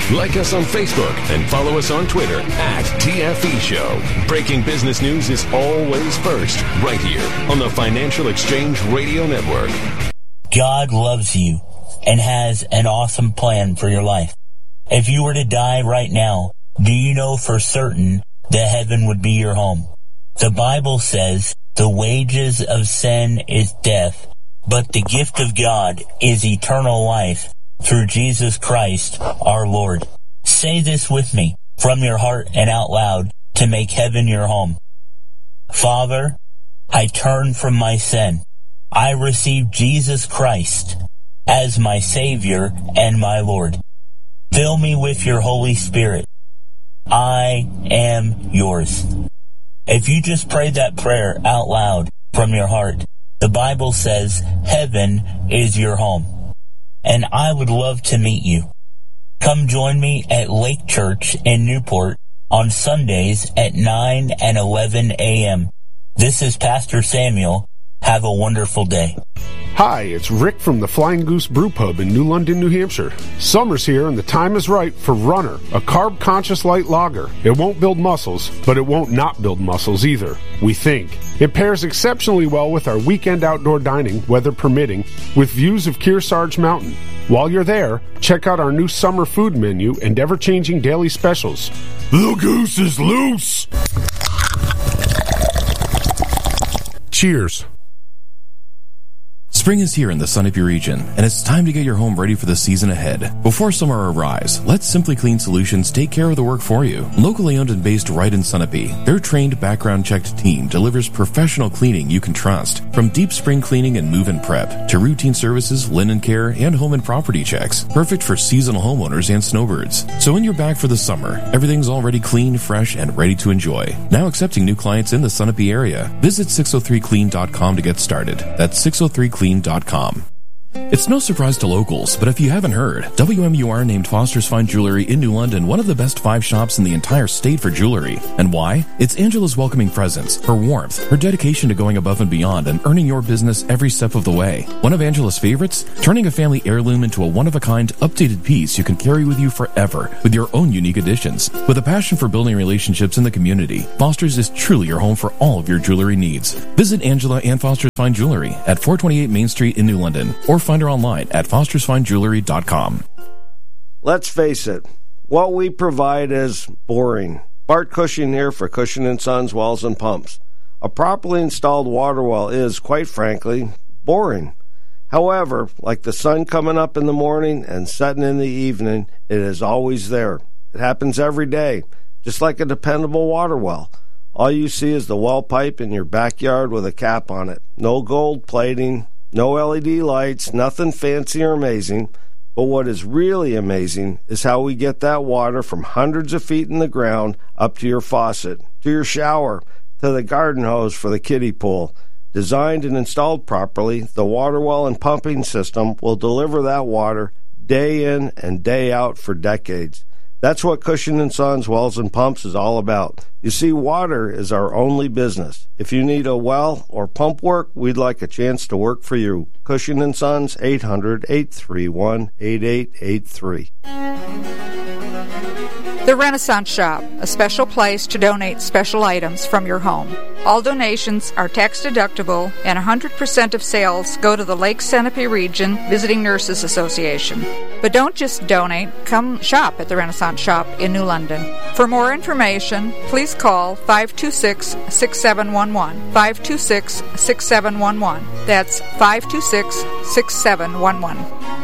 Like us on Facebook and follow us on Twitter @TFE Show. Breaking business news is always first, right here on the Financial Exchange Radio Network. God loves you and has an awesome plan for your life. If you were to die right now, do you know for certain that heaven would be your home? The Bible says the wages of sin is death, but the gift of God is eternal life through Jesus Christ our Lord. Say this with me from your heart and out loud to make heaven your home. Father, I turn from my sin. I receive Jesus Christ as my Savior and my Lord. Fill me with your Holy Spirit. I am yours. If you just prayed that prayer out loud from your heart, the Bible says heaven is your home. And I would love to meet you. Come join me at Lake Church in Newport on Sundays at 9 and 11 a.m. This is Pastor Samuel. Have a wonderful day. Hi, it's Rick from the Flying Goose Brew Pub in New London, New Hampshire. Summer's here and the time is right for Runner, a carb-conscious light lager. It won't build muscles, but it won't not build muscles either, we think. It pairs exceptionally well with our weekend outdoor dining, weather permitting, with views of Kearsarge Mountain. While you're there, check out our new summer food menu and ever-changing daily specials. The goose is loose! Cheers. Spring is here in the Sunapee region, and it's time to get your home ready for the season ahead. Before summer arrives, let Simply Clean Solutions take care of the work for you. Locally owned and based right in Sunapee, their trained, background-checked team delivers professional cleaning you can trust. From deep spring cleaning and move-in prep, to routine services, linen care, and home and property checks. Perfect for seasonal homeowners and snowbirds. So when you're back for the summer, everything's already clean, fresh, and ready to enjoy. Now accepting new clients in the Sunapee area. Visit 603clean.com to get started. That's 603clean.com. It's no surprise to locals, but if you haven't heard, WMUR named Foster's Fine Jewelry in New London one of the best 5 shops in the entire state for jewelry. And why? It's Angela's welcoming presence, her warmth, her dedication to going above and beyond and earning your business every step of the way. One of Angela's favorites? Turning a family heirloom into a one-of-a-kind, updated piece you can carry with you forever with your own unique additions. With a passion for building relationships in the community, Foster's is truly your home for all of your jewelry needs. Visit Angela and Foster's Fine Jewelry at 428 Main Street in New London, or find her online at fostersfinejewelry.com. Let's face it, what we provide is boring. Bart Cushing here for Cushing & Sons Wells and Pumps. A properly installed water well is, quite frankly, boring. However, like the sun coming up in the morning and setting in the evening, it is always there. It happens every day, just like a dependable water well. All you see is the well pipe in your backyard with a cap on it. No gold plating, no LED lights, nothing fancy or amazing. But what is really amazing is how we get that water from hundreds of feet in the ground up to your faucet, to your shower, to the garden hose for the kiddie pool. Designed and installed properly, the water well and pumping system will deliver that water day in and day out for decades. That's what Cushing & Sons Wells and Pumps is all about. You see, water is our only business. If you need a well or pump work, we'd like a chance to work for you. Cushing & Sons, 800-831-8883. The Renaissance Shop, a special place to donate special items from your home. All donations are tax deductible, and 100% of sales go to the Lake Sunapee Region Visiting Nurses Association. But don't just donate, come shop at the Renaissance Shop in New London. For more information, please call 526-6711. 526-6711. That's 526-6711.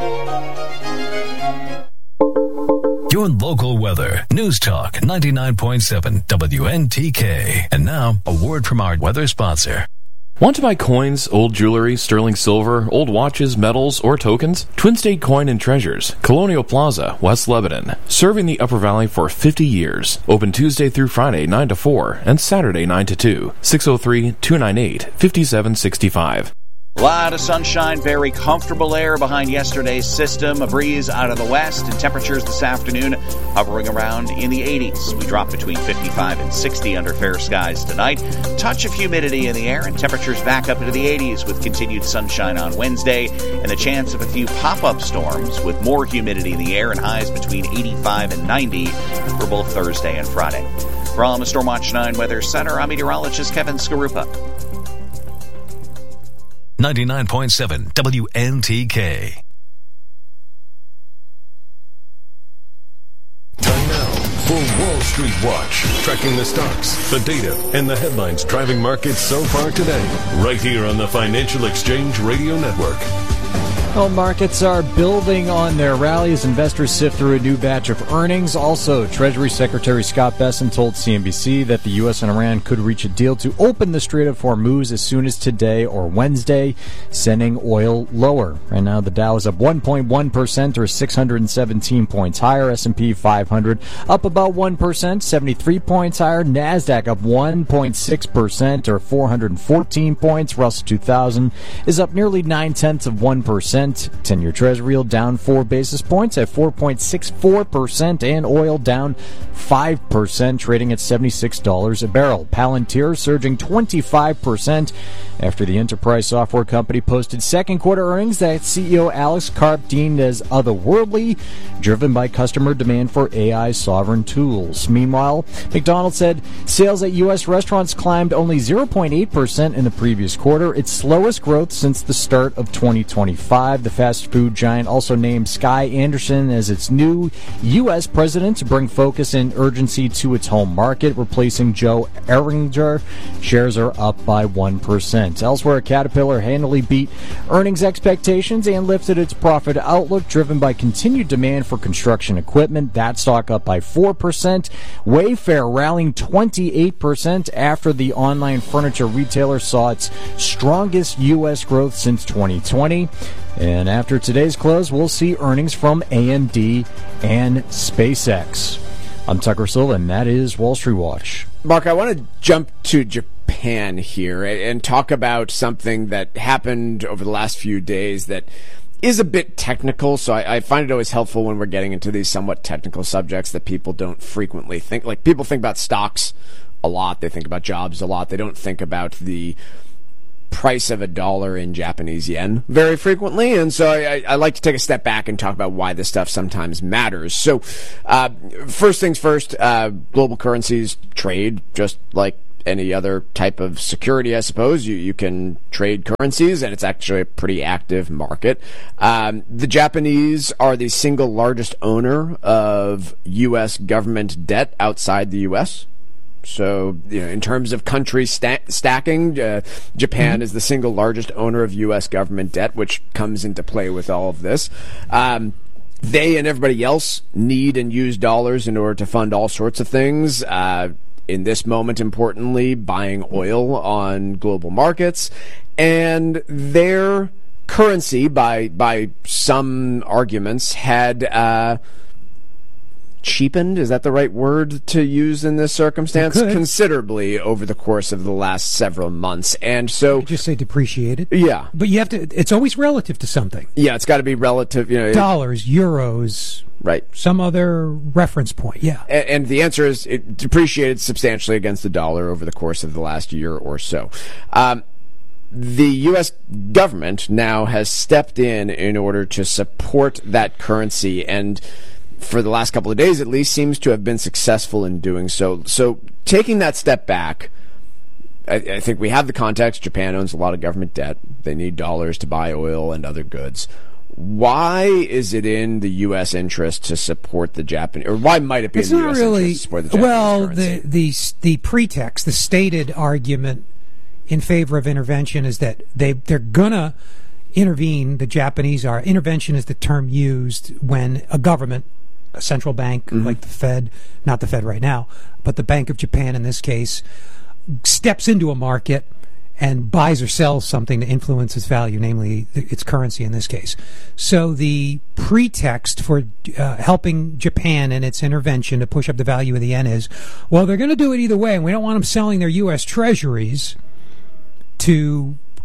Your local weather. News Talk 99.7 WNTK. And now, a word from our weather sponsor. Want to buy coins, old jewelry, sterling silver, old watches, medals, or tokens? Twin State Coin and Treasures, Colonial Plaza, West Lebanon. Serving the Upper Valley for 50 years. Open Tuesday through Friday 9 to 4 and Saturday 9 to 2. 603-298-5765. A lot of sunshine, very comfortable air behind yesterday's system, a breeze out of the west, and temperatures this afternoon hovering around in the 80s. We drop between 55 and 60 under fair skies tonight. Touch of humidity in the air, and temperatures back up into the 80s with continued sunshine on Wednesday, and the chance of a few pop-up storms with more humidity in the air and highs between 85 and 90 for both Thursday and Friday. From the Stormwatch 9 Weather Center, I'm meteorologist Kevin Skarupa. 99.7 WNTK. Time now for Wall Street Watch, tracking the stocks, the data, and the headlines driving markets so far today, right here on the Financial Exchange Radio Network. Well, markets are building on their rally as investors sift through a new batch of earnings. Also, Treasury Secretary Scott Bessent told CNBC that the U.S. and Iran could reach a deal to open the Strait of Hormuz as soon as today or Wednesday, sending oil lower. Right now, the Dow is up 1.1% or 617 points higher. S&P 500 up about 1%, 73 points higher. NASDAQ up 1.6% or 414 points. Russell 2000 is up nearly 0.9%. 10-year Treasury yield down 4 basis points at 4.64%, and oil down 5%, trading at $76 a barrel. Palantir surging 25% after the enterprise software company posted second quarter earnings that CEO Alex Karp deemed as otherworldly, driven by customer demand for AI sovereign tools. Meanwhile, McDonald's said sales at U.S. restaurants climbed only 0.8% in the previous quarter, its slowest growth since the start of 2025. The fast food giant also named Sky Anderson as its new U.S. president to bring focus and urgency to its home market, replacing Joe Erlinger. Shares are up by 1%. Elsewhere, Caterpillar handily beat earnings expectations and lifted its profit outlook, driven by continued demand for construction equipment. That stock up by 4%. Wayfair rallying 28% after the online furniture retailer saw its strongest U.S. growth since 2020. And after today's close, we'll see earnings from AMD and SpaceX. I'm Tucker Silva, and that is Wall Street Watch. Mark, I want to jump to Japan here and talk about something that happened over the last few days that is a bit technical, so I find it always helpful when we're getting into these somewhat technical subjects that people don't frequently think. Like, people think about stocks a lot, they think about jobs a lot, they don't think about the price of $1 in Japanese yen very frequently, and so I like to take a step back and talk about why this stuff sometimes matters. So first things first, global currencies trade just like any other type of security, I suppose. You can trade currencies, and it's actually a pretty active market. The Japanese are the single largest owner of U.S. government debt outside the U.S., so, in terms of country stacking, Japan is the single largest owner of U.S. government debt, which comes into play with all of this. They and everybody else need and use dollars in order to fund all sorts of things. In this moment, importantly, buying oil on global markets. And their currency, by some arguments, had cheapened, is that the right word to use in this circumstance? Considerably over the course of the last several months. And so, you could just say depreciated. Yeah. But you have to, it's always relative to something. Yeah, it's got to be relative, dollars, euros, right, some other reference point. Yeah. And the answer is it depreciated substantially against the dollar over the course of the last year or so. The U.S. government now has stepped in order to support that currency, and for the last couple of days at least, seems to have been successful in doing so. So taking that step back, I think we have the context. Japan owns a lot of government debt. They need dollars to buy oil and other goods. Why is it in the U.S. interest to support the Japanese, or why might it be in the U.S. interest to support the Japanese currency? The pretext, the stated argument in favor of intervention is that they're going to intervene. The Japanese are. Intervention is the term used when a government, a central bank like the Fed, not the Fed right now, but the Bank of Japan in this case, steps into a market and buys or sells something to influence its value, namely its currency in this case. So the pretext for helping Japan in its intervention to push up the value of the yen is, well, they're going to do it either way, and we don't want them selling their U.S. treasuries to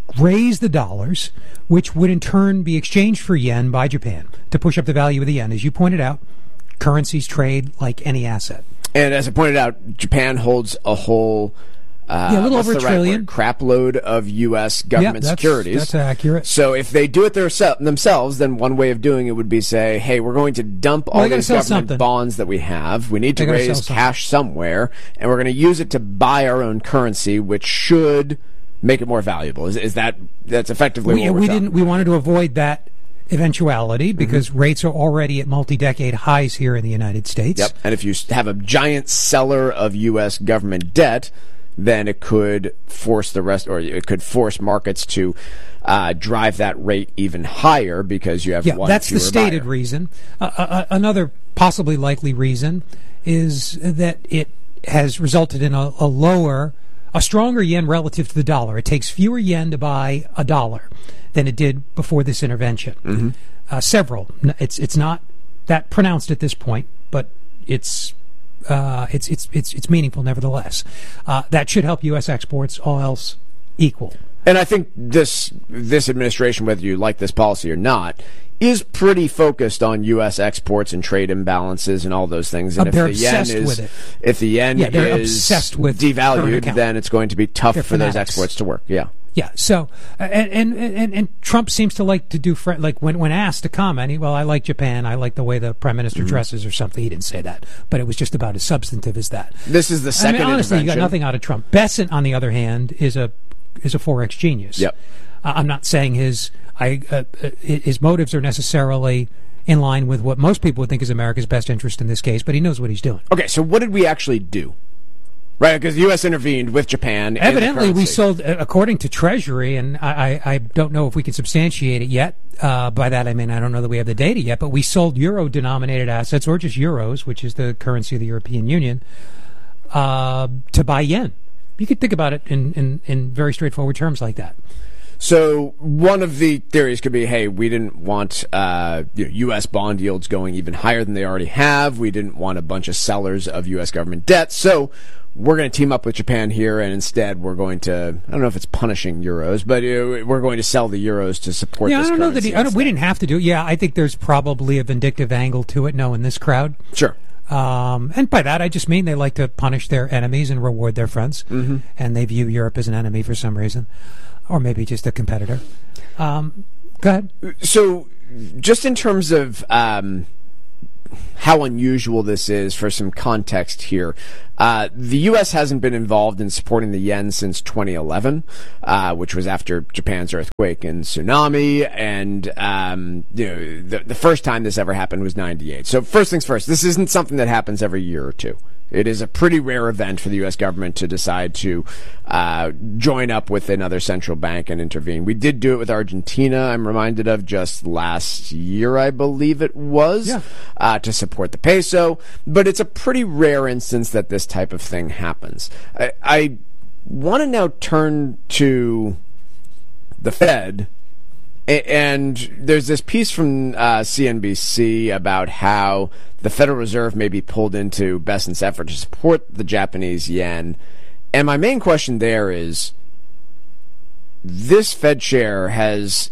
raise the dollars, which would in turn be exchanged for yen by Japan to push up the value of the yen. As you pointed out, currencies trade like any asset. And as I pointed out, Japan holds a whole a little over $1 trillion crap load of U.S. government securities. That's accurate. So if they do it themselves, then one way of doing it would be say, hey, we're going to dump all these government bonds that we have. We need to raise cash somewhere, and we're going to use it to buy our own currency, which should make it more valuable. Is that's effectively what we're talking? We wanted to avoid that eventuality because rates are already at multi-decade highs here in the United States. Yep. And if you have a giant seller of U.S. government debt, then it could force it could force markets to drive that rate even higher because you have one that's the stated buyer. Reason. Another possibly likely reason is that it has resulted in a stronger yen relative to the dollar. It takes fewer yen to buy a dollar than it did before this intervention. Several. It's not that pronounced at this point, but it's meaningful nevertheless. That should help U.S. exports, all else equal. And I think this administration, whether you like this policy or not, is pretty focused on U.S. exports and trade imbalances and all those things. And they're obsessed with it. If the yen is obsessed with devalued, then it's going to be tough for those exports to work. Yeah. Yeah. So, and Trump seems to like to do when asked to comment. I like Japan. I like the way the prime minister dresses, or something. He didn't say that, but it was just about as substantive as that. This is the second. Honestly, you got nothing out of Trump. Bessent, on the other hand, is a forex genius. Yep. I'm not saying his motives are necessarily in line with what most people would think is America's best interest in this case, but he knows what he's doing. Okay, so what did we actually do? Right, because the U.S. intervened with Japan. Evidently, we sold, according to Treasury, and I don't know if we can substantiate it yet. By that, I mean, I don't know that we have the data yet, but we sold euro-denominated assets, or just euros, which is the currency of the European Union, to buy yen. You could think about it in very straightforward terms like that. So one of the theories could be, hey, we didn't want U.S. bond yields going even higher than they already have. We didn't want a bunch of sellers of U.S. government debt. So we're going to team up with Japan here, and instead we're going to, I don't know if it's punishing euros, but we're going to sell the euros to support this currency. I don't know that we didn't have to do it. Yeah, I think there's probably a vindictive angle to it, knowing this crowd. Sure. And by that, I just mean they like to punish their enemies and reward their friends. And they view Europe as an enemy for some reason. Or maybe just a competitor. Go ahead. So, just in terms of how unusual this is, for some context here, the U.S. hasn't been involved in supporting the yen since 2011, which was after Japan's earthquake and tsunami, and the first time this ever happened was 98. So first things first, this isn't something that happens every year or two. It is a pretty rare event for the U.S. government to decide to join up with another central bank and intervene. We did do it with Argentina, I'm reminded of, just last year, I believe it was, to support the peso. But it's a pretty rare instance that this type of thing happens. I want to now turn to the Fed. And there's this piece from CNBC about how the Federal Reserve may be pulled into Bessent's effort to support the Japanese yen. And my main question there is, this Fed chair has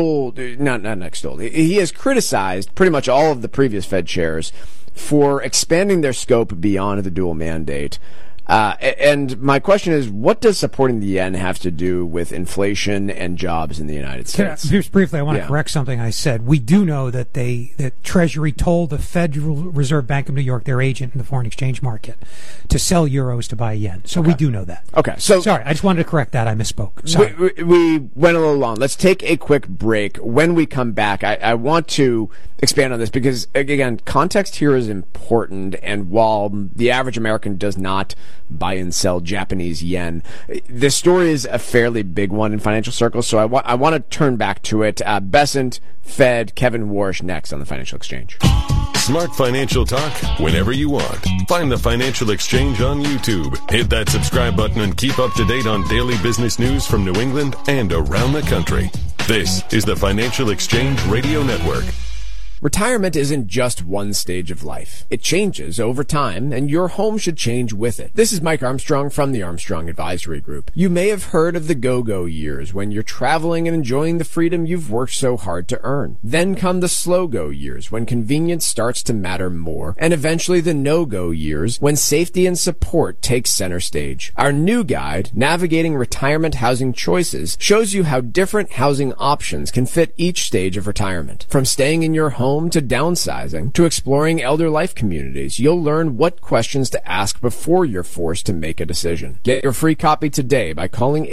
he has criticized pretty much all of the previous Fed chairs for expanding their scope beyond the dual mandate. And my question is, what does supporting the yen have to do with inflation and jobs in the United States? Just briefly, I want to correct something I said. We do know that that Treasury told the Federal Reserve Bank of New York, their agent in the foreign exchange market, to sell euros to buy yen. So we do know that. Okay. So sorry, I just wanted to correct that. I misspoke. Sorry. We went a little long. Let's take a quick break. When we come back, I want to expand on this because, again, context here is important. And while the average American does not buy and sell Japanese yen, this story is a fairly big one in financial circles. So I want to turn back to it. Bessent, Fed, Kevin Warsh next on the Financial Exchange. Smart financial talk whenever you want. Find the Financial Exchange on YouTube. Hit that subscribe button and keep up to date on daily business news from New England and around the country. This is the Financial Exchange Radio Network. Retirement isn't just one stage of life. It changes over time, and your home should change with it. This is Mike Armstrong from the Armstrong Advisory Group. You may have heard of the go-go years when you're traveling and enjoying the freedom you've worked so hard to earn. Then come the slow-go years when convenience starts to matter more, and eventually the no-go years when safety and support take center stage. Our new guide, Navigating Retirement Housing Choices, shows you how different housing options can fit each stage of retirement. From staying in your home to downsizing to exploring elder life communities, you'll learn what questions to ask before you're forced to make a decision. Get your free copy today by calling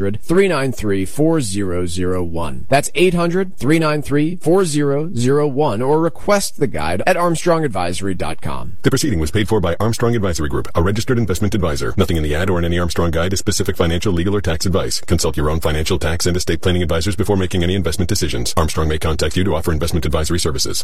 800-393-4001. That's 800-393-4001, or request the guide at armstrongadvisory.com. The proceeding was paid for by Armstrong Advisory Group, a registered investment advisor. Nothing in the ad or in any Armstrong guide is specific financial, legal, or tax advice. Consult your own financial, tax, and estate planning advisors before making any investment decisions. Armstrong may contact you to offer investment advisory services.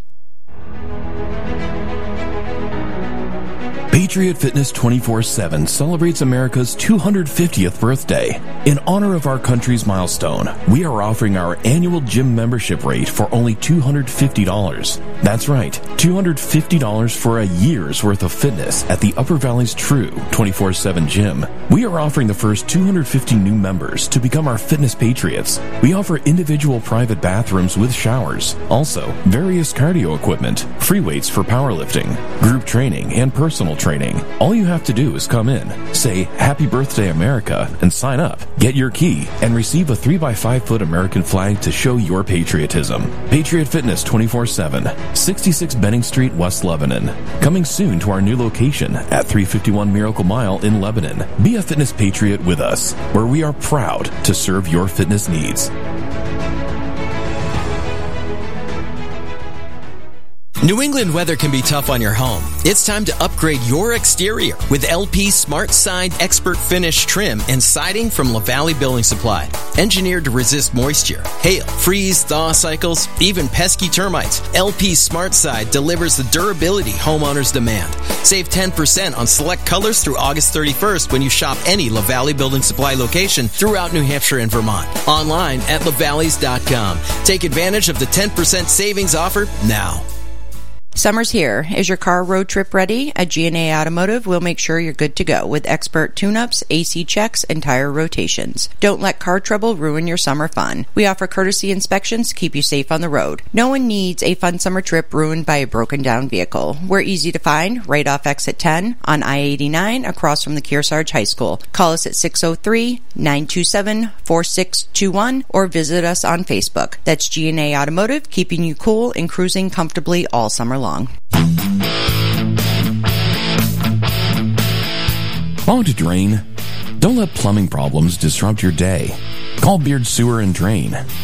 Patriot Fitness 24/7 celebrates America's 250th birthday. In honor of our country's milestone, we are offering our annual gym membership rate for only $250. That's right, $250 for a year's worth of fitness at the Upper Valley's true 24/7 gym. We are offering the first 250 new members to become our fitness patriots. We offer individual private bathrooms with showers, also various cardio equipment, free weights for powerlifting, group training, and personal training. All you have to do is come in, say Happy Birthday America, and sign up. Get your key and receive a 3x5-foot American flag to show your patriotism. Patriot Fitness 24/7, 66 Benning Street, West Lebanon. Coming soon to our new location at 351 Miracle Mile in Lebanon. Be a fitness patriot with us, where we are proud to serve your fitness needs. New England weather can be tough on your home. It's time to upgrade your exterior with LP Smart Side Expert Finish trim and siding from LaValley Building Supply. Engineered to resist moisture, hail, freeze, thaw cycles, even pesky termites, LP Smart Side delivers the durability homeowners demand. Save 10% on select colors through August 31st when you shop any LaValley Building Supply location throughout New Hampshire and Vermont. Online at lavalleys.com. Take advantage of the 10% savings offer now. Summer's here. Is your car road trip ready? At G&A Automotive, we'll make sure you're good to go with expert tune-ups, AC checks, and tire rotations. Don't let car trouble ruin your summer fun. We offer courtesy inspections to keep you safe on the road. No one needs a fun summer trip ruined by a broken-down vehicle. We're easy to find right off exit 10 on I-89 across from the Kearsarge High School. Call us at 603-927-4621 or visit us on Facebook. That's G&A Automotive, keeping you cool and cruising comfortably all summer long. Clogged drain? Don't let plumbing problems disrupt your day. Call Beard Sewer and Drain.